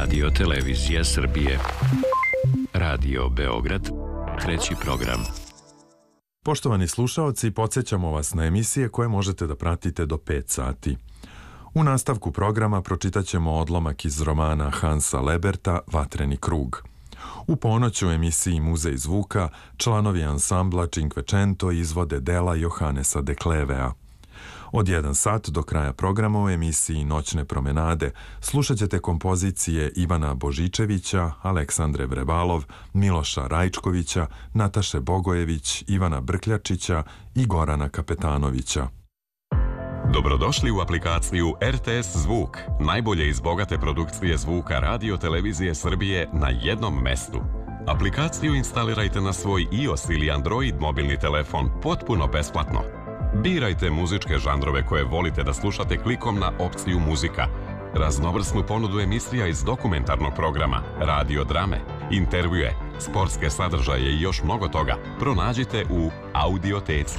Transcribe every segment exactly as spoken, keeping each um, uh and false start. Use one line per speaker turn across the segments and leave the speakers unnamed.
Radio Televizija Srbije. Radio Beograd, treći program.
Poštovani slušaoci, podsjećamo vas na emisije koje možete da pratite do pet sati. U nastavku programa pročitat ćemo odlomak iz romana Hansa Leberta Vatreni krug. U ponoć u emisiji Muzej zvuka članovi ansambla Cinquecento izvode dela Johannesa de Klevea. Od jedan sat do kraja programa u emisiji Noćne promenade slušat ćete kompozicije Ivana Božičevića, Aleksandre Vrebalov, Miloša Rajčkovića, Nataše Bogojević, Ivana Brkljačića i Gorana Kapetanovića.
Dobrodošli u aplikaciju R T S Zvuk, najbolje iz bogate produkcije zvuka Radio Televizije Srbije na jednom mestu. Aplikaciju instalirajte na svoj iOS ili Android mobilni telefon potpuno besplatno. Birajte muzičke žanrove koje volite da slušate klikom na opciju muzika. Raznovrsnu ponudu emisija iz dokumentarnog programa, radio drame, intervjue, sportske sadržaje i još mnogo toga pronađite u Audioteci.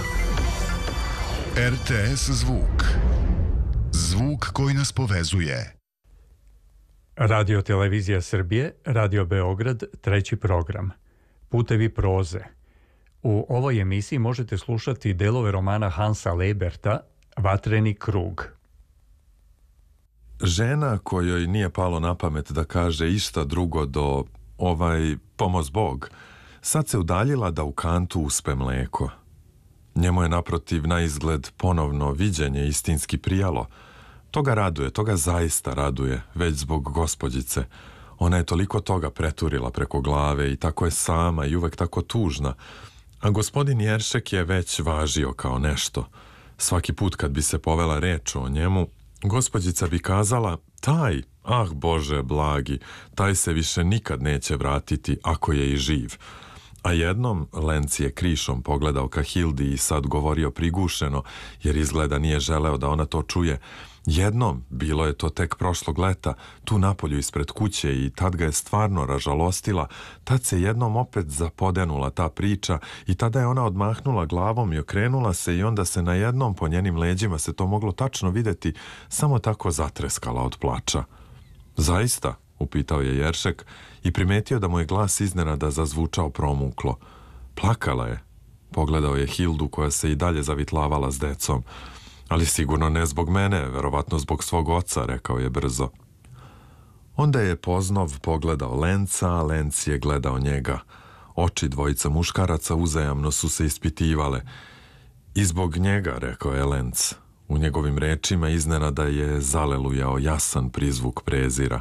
R T S Zvuk. Zvuk koji nas povezuje.
Radio Televizija Srbije, Radio Beograd, treći program. Putevi proze. U ovoj emisiji možete slušati delove romana Hansa Leberta Vatreni krug.
Žena kojoj nije palo na pamet da kaže išta drugo do ovaj pomoz Bog, sad se udaljila da u kantu uspe mleko. Njemu je naprotiv na izgled ponovno viđenje istinski prijalo. To ga raduje, to ga zaista raduje, već zbog gospođice. Ona je toliko toga preturila preko glave i tako je sama i uvek tako tužna. A gospodin Jeršek je već važio kao nešto. Svaki put kad bi se povela reč o njemu, gospođica bi kazala, taj, ah Bože blagi, taj se više nikad neće vratiti ako je i živ. A jednom Lenc je krišom pogledao ka Hildi i sad govorio prigušeno, jer izgleda nije želeo da ona to čuje. Jednom, bilo je to tek prošlog leta, tu napolju ispred kuće i tad ga je stvarno ražalostila, tad se jednom opet zapodenula ta priča i tada je ona odmahnula glavom i okrenula se i onda se na jednom po njenim leđima se to moglo tačno videti, samo tako zatreskala od plača. Zaista? Upitao je Jeršek i primetio da mu je glas iznenada zazvučao promuklo. Plakala je. Pogledao je Hildu koja se i dalje zavitlavala s decom. Ali sigurno ne zbog mene, verovatno zbog svog oca, rekao je brzo. Onda je poznov pogledao Lenca, a Lenc je gledao njega. Oči dvojica muškaraca uzajamno su se ispitivale. I zbog njega, rekao je Lenc. U njegovim rečima iznenada je zalelujao jasan prizvuk prezira.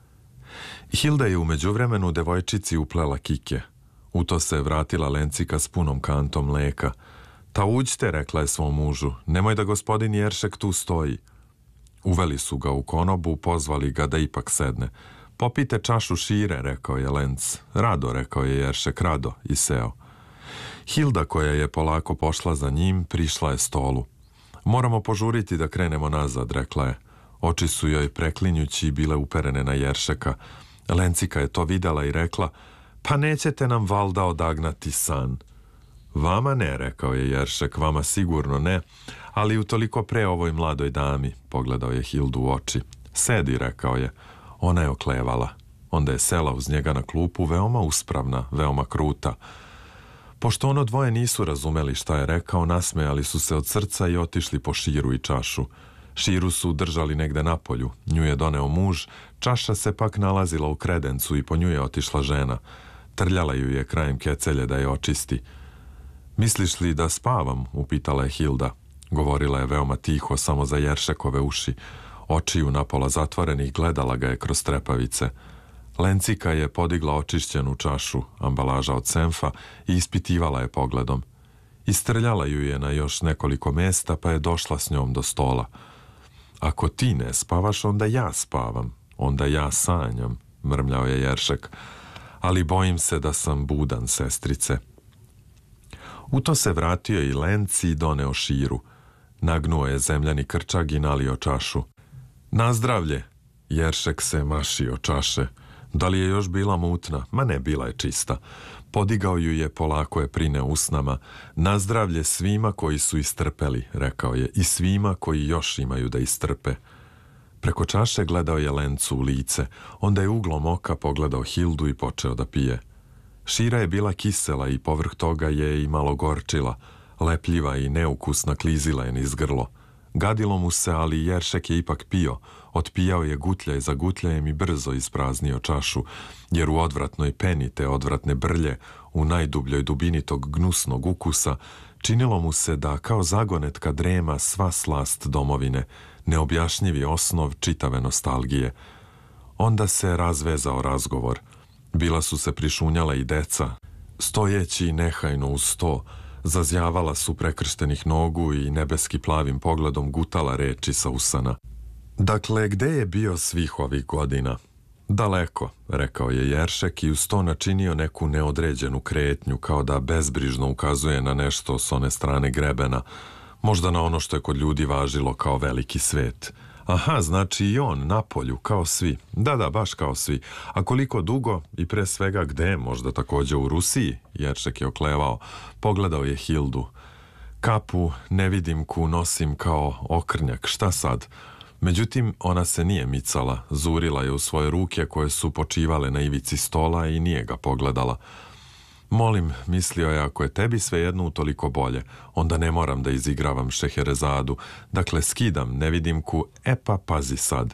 Hilda je u međuvremenu devojčici uplela kike. U to se vratila Lencika s punom kantom mleka. Ta uđte, rekla je svom mužu, nemoj da gospodin Jeršek tu stoji. Uveli su ga u konobu, pozvali ga da ipak sedne. Popite čašu šire, rekao je Lenc. Rado, rekao je Jeršek, rado, i seo. Hilda, koja je polako pošla za njim, prišla je stolu. Moramo požuriti da krenemo nazad, rekla je. Oči su joj preklinjući bile uperene na Jeršeka. Lencika je to videla i rekla, pa nećete nam valda odagnati san. Vama ne, rekao je Jeršek, vama sigurno ne, ali utoliko pre ovoj mladoj dami, pogledao je Hildu u oči. Sedi, rekao je. Ona je oklevala. Onda je sela uz njega na klupu, veoma uspravna, veoma kruta. Pošto ono dvoje nisu razumeli šta je rekao, nasmejali su se od srca i otišli po širu i čašu. Širu su držali negde napolju, nju je doneo muž, čaša se pak nalazila u kredencu i po nju je otišla žena. Trljala ju je krajem kecelje da je očisti. Misliš li da spavam? Upitala je Hilda. Govorila je veoma tiho, samo za Jeršekove uši. Očiju napola zatvorenih gledala ga je kroz trepavice. Lencika je podigla očišćenu čašu, ambalaža od senfa, i ispitivala je pogledom. Istrljala ju je na još nekoliko mesta, pa je došla s njom do stola. Ako ti ne spavaš, onda ja spavam. Onda ja sanjam, mrmljao je Jeršek. Ali bojim se da sam budan, sestrice. U to se vratio i Lenc i doneo širu. Nagnuo je zemljani krčag i nalio čašu. Nazdravlje! Jeršek se mašio čaše. Da li je još bila mutna? Ma ne, bila je čista. Podigao ju je, polako je prineo usnama. Nazdravlje svima koji su istrpeli, rekao je, i svima koji još imaju da istrpe. Preko čaše gledao je Lencu u lice, onda je uglom oka pogledao Hildu i počeo da pije. Šira je bila kisela i povrh toga je i malo gorčila, lepljiva i neukusna klizila je niz grlo. Gadilo mu se, ali Jeršek je ipak pio, otpijao je gutljaj za gutljajem i brzo ispraznio čašu, jer u odvratnoj peni te odvratne brlje, u najdubljoj dubini tog gnusnog ukusa, činilo mu se da kao zagonetka drema sva slast domovine, neobjašnjivi osnov čitave nostalgije. Onda se razvezao razgovor. Bila su se prišunjala i deca, stojeći nehajno uz sto, zazjavala su prekrštenih nogu i nebeski plavim pogledom gutala reči sa usana. Dakle, gde je bio svih ovih godina? Daleko, rekao je Jeršek i uz to načinio neku neodređenu kretnju, kao da bezbrižno ukazuje na nešto s one strane grebena, možda na ono što je kod ljudi važilo kao veliki svet. Aha, znači i on, na polju, kao svi. Da, da, baš kao svi. A koliko dugo i pre svega gde, možda takođe u Rusiji? Jeršek je oklevao. Pogledao je Hildu. Kapu, nevidimku, nosim kao okrnjak. Šta sad? Međutim, ona se nije micala. Zurila je u svoje ruke koje su počivale na ivici stola i nije ga pogledala. Molim, mislio je, ako je tebi svejedno utoliko bolje, onda ne moram da izigravam Šeherezadu. Dakle, skidam nevidimku, e pa pazi sad.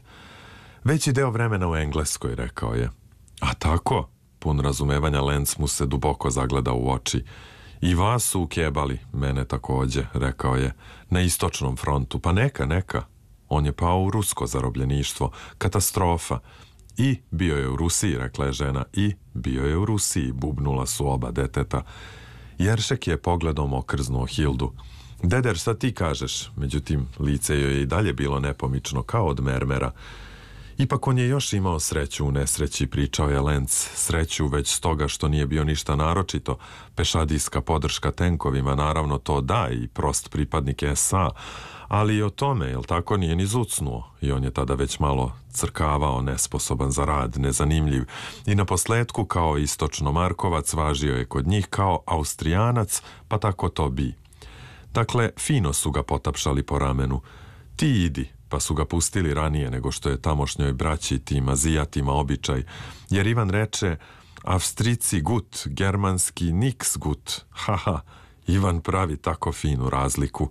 Veći deo vremena u Engleskoj, rekao je. A tako? Pun razumevanja Lenc mu se duboko zagleda u oči. I vas su ukebali, mene takođe, rekao je, na istočnom frontu. Pa neka, neka. On je pao u rusko zarobljeništvo. Katastrofa. I bio je u Rusiji, rekla je žena. I bio je u Rusiji, bubnula su oba deteta. Jeršek je pogledom okrznuo Hildu. Deder, šta ti kažeš? Međutim, lice joj je i dalje bilo nepomično, kao od mermera. Ipak on je još imao sreću u nesreći, pričao je Lenc. Sreću već stoga što nije bio ništa naročito. Pešadijska podrška tenkovima, naravno to da, i prost pripadnik es a, ali i o tome, jel tako, nije ni zucnuo. I on je tada već malo crkavao, nesposoban za rad, nezanimljiv. I na posledku, kao istočno Markovac, važio je kod njih kao Austrijanac, pa tako to bi. Dakle, fino su ga potapšali po ramenu. Ti idi, pa su ga pustili ranije nego što je tamošnjoj braći, tim Azijatima običaj. Jer Ivan reče, Avstrici gut, germanski niks gut. Haha, Ivan pravi tako finu razliku.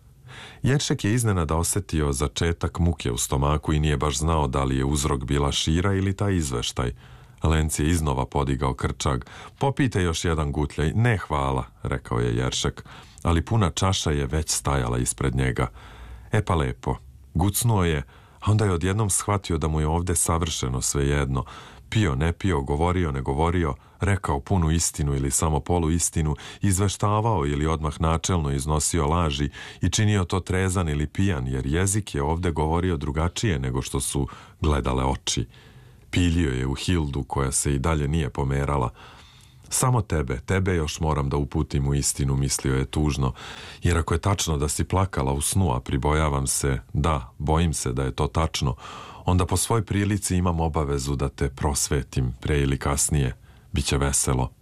Jeršek je iznenada osetio začetak muke u stomaku i nije baš znao da li je uzrok bila Šira ili taj izveštaj. Lenc je iznova podigao krčag. Popite još jedan gutljaj. Ne, hvala, rekao je Jeršek, ali puna čaša je već stajala ispred njega. E pa lepo. Gucnuo je, a onda je odjednom shvatio da mu je ovde savršeno svejedno. Pio, ne pio, govorio, ne govorio, rekao punu istinu ili samo polu istinu, izveštavao ili odmah načelno iznosio laži i činio to trezan ili pijan, jer jezik je ovde govorio drugačije nego što su gledale oči. Piljio je u Hildu koja se i dalje nije pomerala. Samo tebe, tebe još moram da uputim u istinu, mislio je tužno, jer ako je tačno da si plakala u snu, a pribojavam se, da, bojim se da je to tačno, onda po svoj prilici imam obavezu da te prosvetim pre ili kasnije. Biće veselo.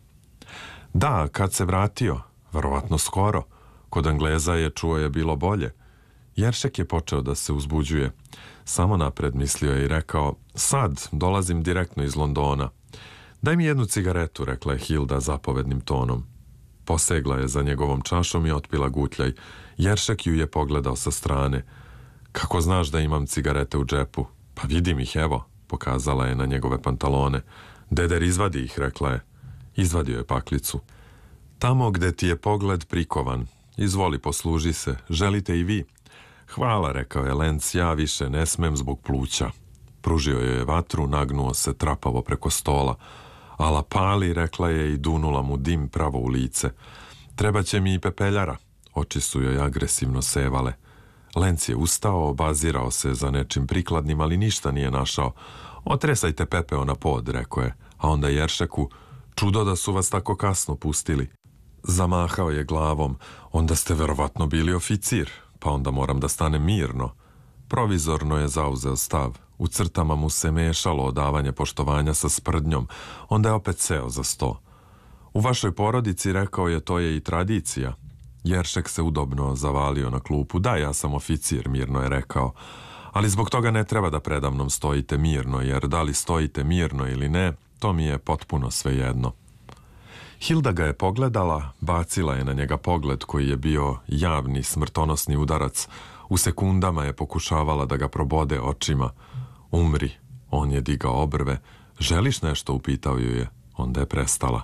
Da, kad se vratio, verovatno skoro. Kod Engleza je, čuo je, bilo bolje. Jeršek je počeo da se uzbuđuje. Samo napred, mislio je i rekao, sad dolazim direktno iz Londona. Daj mi jednu cigaretu, rekla je Hilda zapovednim tonom. Posegla je za njegovom čašom i otpila gutljaj. Jeršek ju je pogledao sa strane. Kako znaš da imam cigarete u džepu? Pa vidim ih, evo, pokazala je na njegove pantalone. Deder, izvadi ih, rekla je. Izvadio je paklicu. Tamo gde ti je pogled prikovan. Izvoli, posluži se. Želite i vi? Hvala, rekao je Lenc, ja više ne smem zbog pluća. Pružio joj je vatru, nagnuo se trapavo preko stola. Ala pali, rekla je i dunula mu dim pravo u lice. Treba će mi i pepeljara. Oči su joj agresivno sevale. Lenc je ustao, obazirao se za nečim prikladnim, ali ništa nije našao. Otresajte pepeo na pod, rekao je, a onda Jeršeku, čudo da su vas tako kasno pustili. Zamahao je glavom, onda ste verovatno bili oficir, pa onda moram da stanem mirno. Provizorno je zauzeo stav, u crtama mu se mešalo odavanje poštovanja sa sprdnjom, onda je opet seo za sto. U vašoj porodici, rekao je, to je i tradicija. Jeršek se udobno zavalio na klupu. Da, ja sam oficir, mirno je rekao. Ali zbog toga ne treba da predamnom stojite mirno, jer da li stojite mirno ili ne, to mi je potpuno svejedno. Hilda ga je pogledala, bacila je na njega pogled koji je bio javni smrtonosni udarac. U sekundama je pokušavala da ga probode očima. Umri, on je digao obrve. Želiš nešto, upitao ju je. Onda je prestala.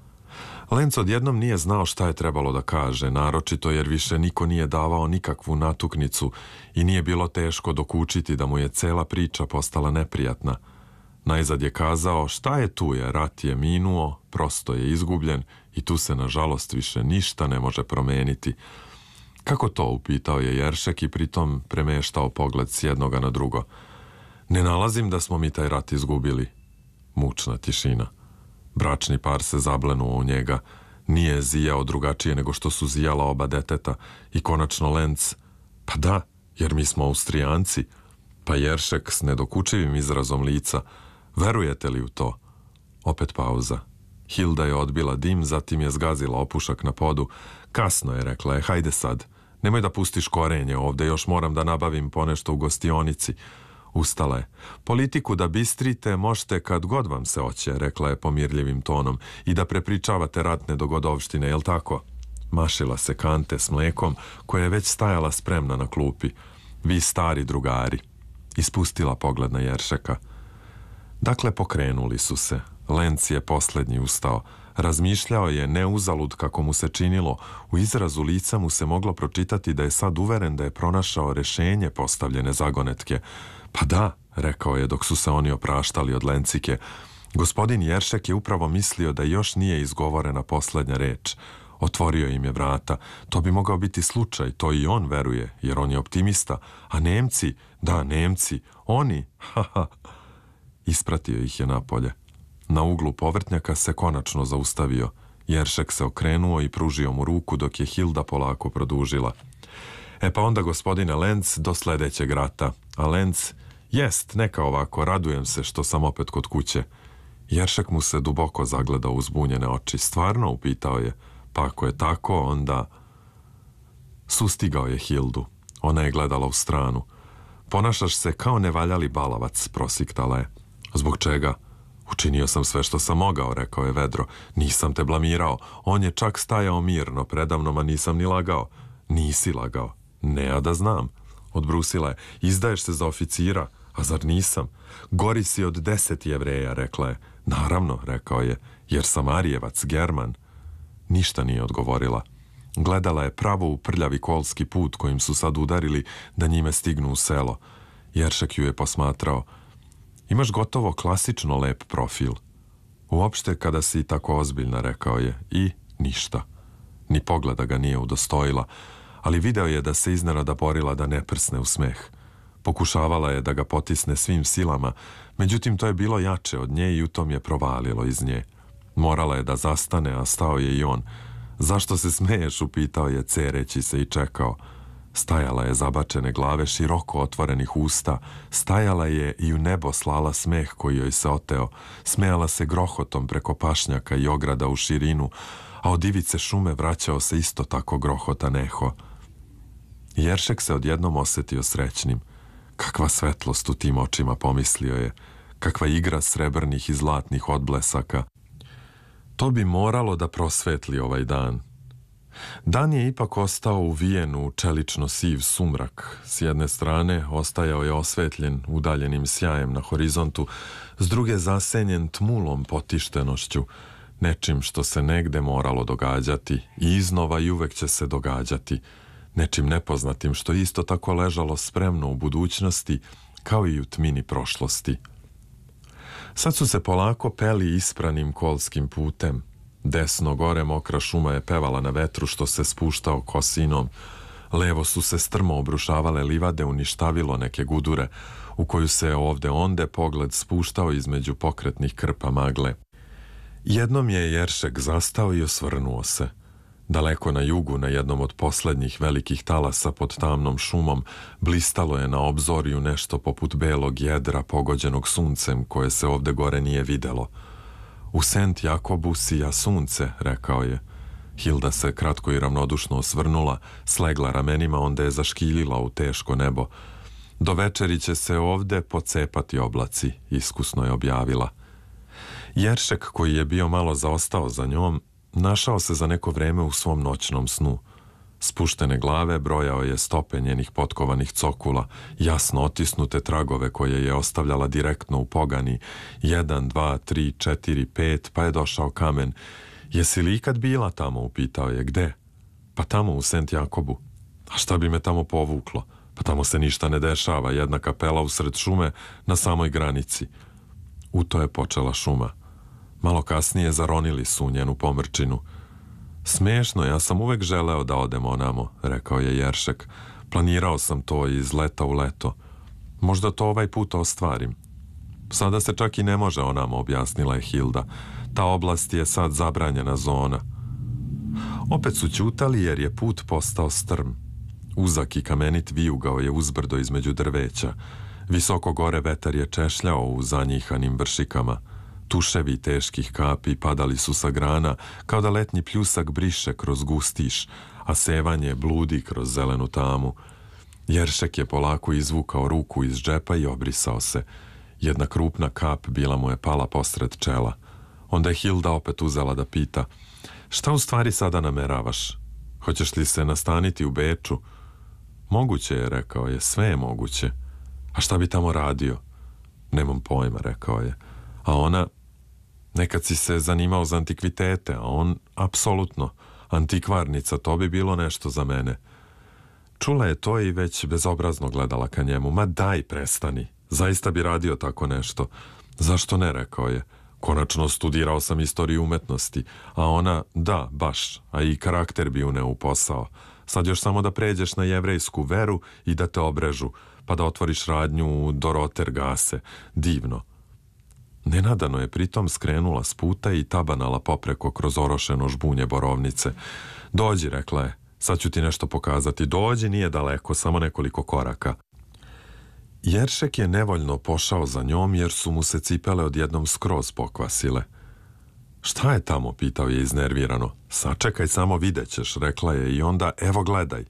Lenz odjednom nije znao šta je trebalo da kaže, naročito jer više niko nije davao nikakvu natuknicu i nije bilo teško dokučiti da mu je cela priča postala neprijatna. Najzad je kazao šta je tu je, rat je minuo, prosto je izgubljen i tu se nažalost više ništa ne može promeniti. Kako to, upitao je Jeršek i pritom premeštao pogled s jednoga na drugo. Ne nalazim da smo mi taj rat izgubili. Mučna tišina. Bračni par se zablenuo u njega. Nije zijao drugačije nego što su zijala oba deteta i konačno Lenz. Pa da, jer mi smo Austrijanci. Pa Jeršek s nedokučivim izrazom lica. Verujete li u to? Opet pauza. Hilda je odbila dim, zatim je zgazila opušak na podu. Kasno je, rekla je, hajde sad. Nemoj da pustiš korenje ovde, još moram da nabavim ponešto u gostionici. Ustala je. Politiku da bistrite možete kad god vam se hoće, rekla je pomirljivim tonom, i da prepričavate ratne dogodovštine, jel tako? Mašila se kante s mlekom, koja je već stajala spremna na klupi. Vi stari drugari. Ispustila pogled na Jeršeka. Dakle, pokrenuli su se. Lenz je posljednji ustao. Razmišljao je neuzalud kako mu se činilo. U izrazu lica mu se moglo pročitati da je sad uveren da je pronašao rešenje postavljene zagonetke. Pa da, rekao je dok su se oni opraštali od Lencike. Gospodin Jeršek je upravo mislio da još nije izgovorena poslednja reč. Otvorio im je vrata. To bi mogao biti slučaj, to i on veruje, jer on je optimista. A Nemci, da, Nemci, oni, haha. Ispratio ih je napolje. Na uglu povrtnjaka se konačno zaustavio. Jeršek se okrenuo i pružio mu ruku dok je Hilda polako produžila. E pa onda, gospodine Lenz, do sledećeg rata. A Lenz, jest, neka ovako, radujem se što sam opet kod kuće. Jeršek mu se duboko zagledao u zbunjene oči. Stvarno, upitao je. Pa ako je tako, onda... Sustigao je Hildu. Ona je gledala u stranu. Ponašaš se kao nevaljali balavac, prosiktala je. Zbog čega? Učinio sam sve što sam mogao, rekao je vedro. Nisam te blamirao. On je čak stajao mirno predamnom, a nisam ni lagao. Nisi lagao. Ne, a da znam. Odbrusila je. Izdaješ se za oficira. A zar nisam? Gori si od deset Jevreja, rekla je. Naravno, rekao je, jer sam Arijevac, German. Ništa nije odgovorila. Gledala je pravo u prljavi kolski put kojim su sad udarili da njime stignu u selo. Jeršek ju je posmatrao. Imaš gotovo klasično lep profil. Uopšte kada si tako ozbiljna, rekao je. I ništa. Ni pogleda ga nije udostojila, ali video je da se iznenada borila da ne prsne u smeh. Pokušavala je da ga potisne svim silama, međutim to je bilo jače od nje i u tom je provalilo iz nje. Morala je da zastane, a stao je i on. Zašto se smeješ, upitao je, cereći se i čekao. Stajala je zabačene glave, široko otvorenih usta. Stajala je i u nebo slala smeh koji joj se oteo. Smejala se grohotom preko pašnjaka i ograda u širinu, a od ivice šume vraćao se isto tako grohotan eho. Jeršek se odjednom osetio srećnim. Kakva svetlost u tim očima, pomislio je. Kakva igra srebrnih i zlatnih odblesaka. To bi moralo da prosvetli ovaj dan. Dan je ipak ostao uvijen u čelično siv sumrak. S jedne strane ostajao je osvetljen udaljenim sjajem na horizontu, s druge zasenjen tmulom potištenošću, nečim što se negde moralo događati i iznova i uvek će se događati, nečim nepoznatim što isto tako ležalo spremno u budućnosti kao i u tmini prošlosti. Sad su se polako peli ispranim kolskim putem. Desno gore mokra šuma je pevala na vetru što se spuštao kosinom. Levo su se strmo obrušavale livade, uništavilo neke gudure, u koju se ovde onde pogled spuštao između pokretnih krpa magle. Jednom je Jeršek zastao i osvrnuo se. Daleko na jugu, na jednom od poslednjih velikih talasa pod tamnom šumom, blistalo je na obzorju nešto poput belog jedra pogođenog suncem koje se ovde gore nije videlo. U Sent Jakobu sija sunce, rekao je. Hilda se kratko i ravnodušno osvrnula, slegla ramenima, onda je zaškiljila u teško nebo. Do večeri će se ovde pocepati oblaci, iskusno je objavila. Jeršek, koji je bio malo zaostao za njom, našao se za neko vreme u svom noćnom snu. Spuštene glave brojao je stope njenih potkovanih cokula, jasno otisnute tragove koje je ostavljala direktno u pogani. Jedan, dva, tri, četiri, pet, pa je došao kamen. Jesi li ikad bila tamo, upitao je. Gde? Pa tamo u Sent Jakobu. A šta bi me tamo povuklo? Pa tamo se ništa ne dešava, jedna kapela usred šume na samoj granici. U to je počela šuma. Malo kasnije zaronili su u njenu pomrčinu. Smešno, ja sam uvek želeo da odemo onamo, rekao je Jeršek. Planirao sam to iz leta u leto. Možda to ovaj put ostvarim. Sada se čak i ne može onamo, objasnila je Hilda. Ta oblast je sad zabranjena zona. Opet su ćutali jer je put postao strm. Uzak i kamenit vijugao je uzbrdo između drveća. Visoko gore vetar je češljao u zanjihanim vršikama. Tuševi teških kapi padali su sa grana kao da letnji pljusak briše kroz gustiš, a sevanje bludi kroz zelenu tamu. Jeršek je polako izvukao ruku iz džepa i obrisao se. Jedna krupna kap bila mu je pala posred čela. Onda je Hilda opet uzela da pita: šta u stvari sada nameravaš? Hoćeš li se nastaniti u Beču? Moguće je, rekao je, sve je moguće. A šta bi tamo radio? Nemam pojma, rekao je. A ona, nekad si se zanimao za antikvitete, a on, apsolutno, antikvarnica, to bi bilo nešto za mene. Čula je to i već bezobrazno gledala ka njemu. Ma daj, prestani. Zaista bi radio tako nešto. Zašto ne, rekao je. Konačno studirao sam istoriju umetnosti, a ona, da, baš, a i karakter bi uneo u posao. Sad još samo da pređeš na jevrejsku veru i da te obrežu, pa da otvoriš radnju u Doroter Gase. Divno. Nenadano je pritom skrenula s puta i tabanala popreko kroz orošeno žbunje borovnice. Dođi, rekla je, sad ću ti nešto pokazati. Dođi, nije daleko, samo nekoliko koraka. Jeršek je nevoljno pošao za njom jer su mu se cipele odjednom skroz pokvasile. Šta je tamo, pitao je iznervirano. Sačekaj, samo vidjet ćeš, rekla je, i onda evo gledaj.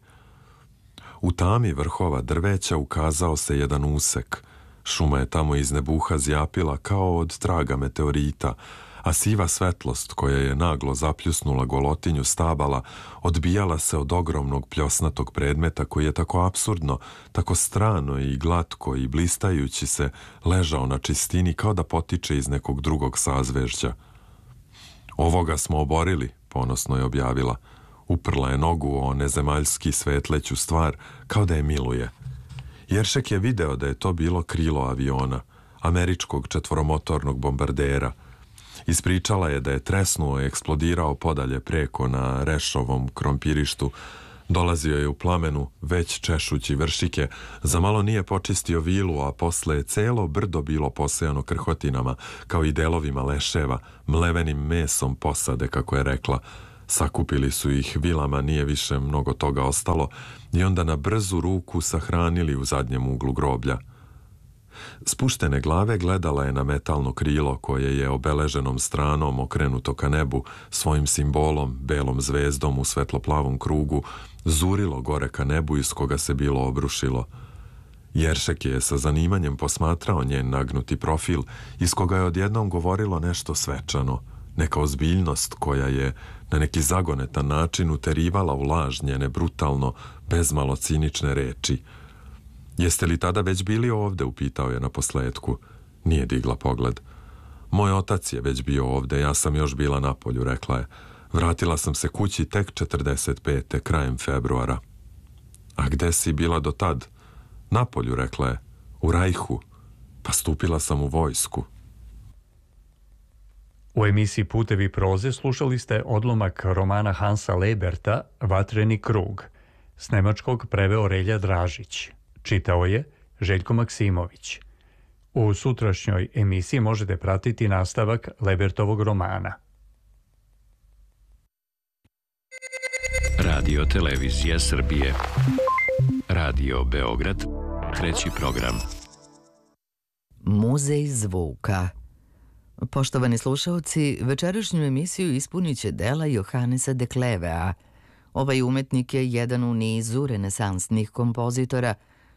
U tami vrhova drveća ukazao se jedan usek. Šuma je tamo iz nebuha zjapila kao od traga meteorita, a siva svetlost koja je naglo zapljusnula golotinju stabala odbijala se od ogromnog pljosnatog predmeta koji je tako apsurdno, tako strano i glatko i blistajući se ležao na čistini kao da potiče iz nekog drugog sazvežđa. Ovoga smo oborili, ponosno je objavila. Uprla je nogu o nezemaljski svetleću stvar kao da je miluje. Jeršek je video da je to bilo krilo aviona, američkog četvoromotornog bombardera. Ispričala je da je tresnuo i eksplodirao podalje preko na Rešovom krompirištu. Dolazio je u plamenu, već češući vršike, zamalo nije počistio vilu, a posle je celo brdo bilo posejano krhotinama, kao i delovima leševa, mlevenim mesom posade, kako je rekla. Sakupili su ih vilama, nije više mnogo toga ostalo, i onda na brzu ruku sahranili u zadnjem uglu groblja. Spuštene glave gledala je na metalno krilo koje je obeleženom stranom okrenuto ka nebu, svojim simbolom, belom zvezdom u svetloplavom krugu, zurilo gore ka nebu iz koga se bilo obrušilo. Jeršek je sa zanimanjem posmatrao njen nagnuti profil, iz koga je odjednom govorilo nešto svečano, neka ozbiljnost koja je na neki zagonetan način uterivala u laž njene brutalno, bezmalo cinične reči. Jeste li tada već bili ovde, upitao je na posledku. Nije digla pogled. Moj otac je već bio ovde, ja sam još bila na polju, rekla je. Vratila sam se kući tek četrdeset pete krajem februara. A gde si bila do tad? Na polju, rekla je. U Rajhu. Pa stupila sam u vojsku.
U emisiji Putevi proze slušali ste odlomak romana Hansa Leberta Vatreni krug. S nemačkog preveo Relja Dražić. Čitao je Željko Maksimović. U sutrašnjoj emisiji možete pratiti nastavak Lebertovog romana.
Radio Televizija Srbije. Radio Beograd. Treći program.
Muzej zvuka. Poštovani slušalci, večerašnju emisiju ispunit će dela Johannesa de Klevea. Ovaj umetnik je jedan u nizu renesansnih kompozitora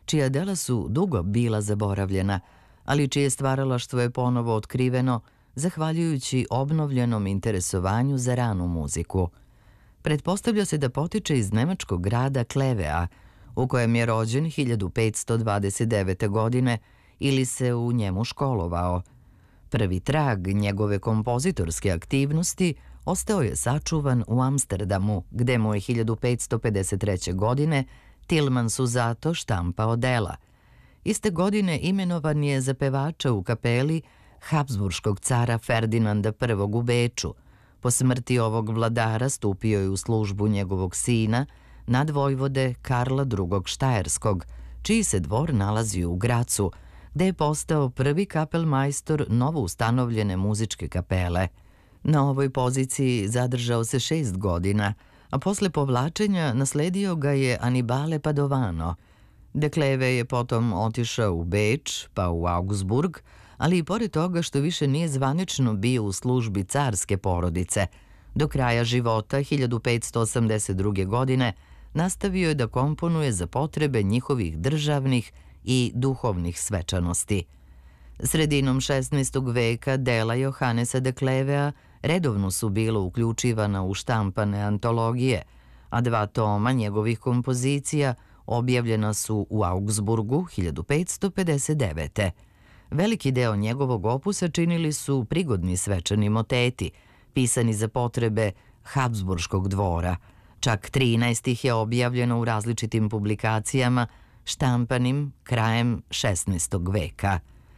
čija dela su dugo bila zaboravljena, ali čije stvaralaštvo je ponovo otkriveno zahvaljujući obnovljenom interesovanju za ranu muziku. Pretpostavlja se da potiče iz nemačkog grada Klevea, u kojem je rođen hiljadu petsto dvadeset devete. godine ili se u njemu školovao. Prvi trag njegove kompozitorske aktivnosti ostao je sačuvan u Amsterdamu, gde mu je hiljadu petsto pedeset treće. godine Tilman Suzato štampao dela. Iste godine imenovan je za pevača u kapeli Habsburškog cara Ferdinanda prvog. u Beču. Po smrti ovog vladara stupio je u službu njegovog sina, nadvojvode Karla drugog. Štajerskog, čiji se dvor nalazio u Gracu, gde je postao prvi kapelmajstor novo ustanovljene muzičke kapele. Na ovoj poziciji zadržao se šest godina, a posle povlačenja nasledio ga je Anibale Padovano. De Kleve je potom otišao u Beč, pa u Augsburg, ali i pored toga što više nije zvanično bio u službi carske porodice, do kraja života hiljadu petsto osamdeset druge. godine nastavio je da komponuje za potrebe njihovih državnih i duhovnih svečanosti. Sredinom šesnaestog. veka dela Johannesa de Klevea redovno su bilo uključivana u štampane antologije, a dva toma njegovih kompozicija objavljena su u Augsburgu hiljadu petsto pedeset devete. Veliki deo njegovog opusa činili su prigodni svečani moteti, pisani za potrebe Habsburškog dvora. Čak trinaest ih je objavljeno u različitim publikacijama, štampanim krajem šesnaestog. veka.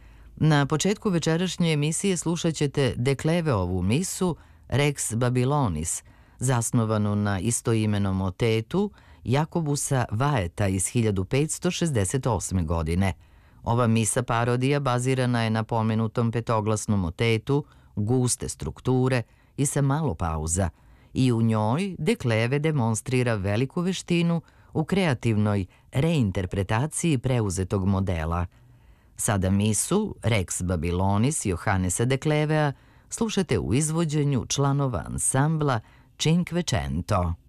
Na početku večerašnje emisije slušat ćete De Kleveovu misu Rex Babylonis, zasnovanu na istoimenom motetu Jakobusa Vaeta iz hiljadu petsto šezdeset osme. godine. Ova misa parodija bazirana je na pomenutom petoglasnom motetu, guste strukture i sa malo pauza, i u njoj De Kleve demonstrira veliku veštinu u kreativnoj reinterpretaciji preuzetog modela. Sada misu Rex Babylonis Johannesa de Klevea slušate u izvođenju članova ansambla Cinquecento.